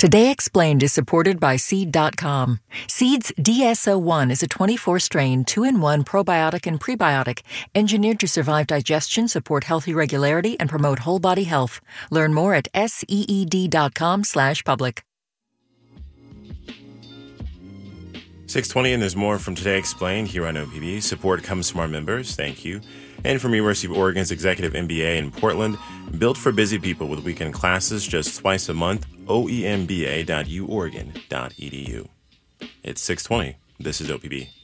Today Explained is supported by Seed.com. Seed's DSO1 is a 24-strain, 2-in-1 probiotic and prebiotic, engineered to survive digestion, support healthy regularity, and promote whole body health. Learn more at seed.com/public. 6:20, and there's more from Today Explained here on OPB. Support comes from our members. Thank you. And from University of Oregon's Executive MBA in Portland, built for busy people with weekend classes just twice a month, oemba.uoregon.edu. It's 6:20. This is OPB.